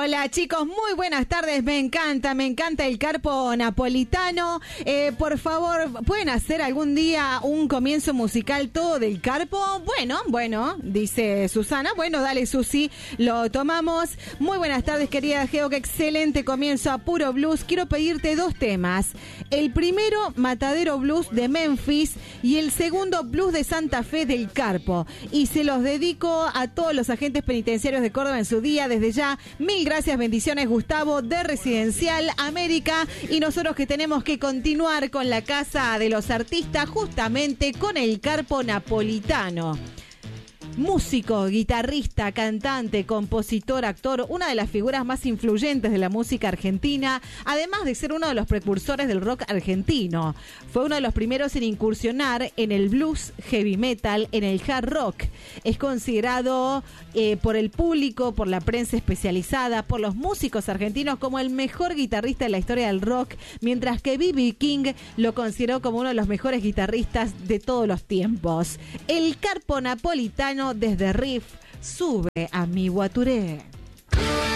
Hola chicos, muy buenas tardes, me encanta el carpo napolitano. Por favor, ¿pueden hacer algún día un comienzo musical todo del carpo? Bueno, dice Susana. Bueno, dale Susi, lo tomamos. Muy buenas tardes querida Geo, qué excelente comienzo a puro blues. Quiero pedirte dos temas. El primero, Matadero Blues de Memphis, y el segundo, Blues de Santa Fe del Carpo. Y se los dedico a todos los agentes penitenciarios de Córdoba en su día. Desde ya, mil gracias, bendiciones Gustavo de Residencial América. Y nosotros que tenemos que continuar con la Casa de los Artistas, justamente con el Carpo napolitano. Músico, guitarrista, cantante, compositor, actor, una de las figuras más influyentes de la música argentina, además de ser uno de los precursores del rock argentino. Fue uno de los primeros en incursionar en el blues, heavy metal, en el hard rock. Es considerado por el público, por la prensa especializada, por los músicos argentinos como el mejor guitarrista de la historia del rock, mientras que B.B. King lo consideró como uno de los mejores guitarristas de todos los tiempos. El Carpo napolitano desde Riff sube a mi Guaturé.